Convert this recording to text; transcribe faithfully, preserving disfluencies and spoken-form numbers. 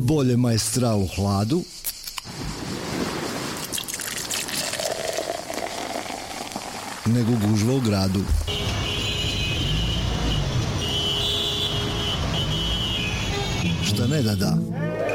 Bolje Maestral u hladu nego gužva u gradu. Šta ne da da.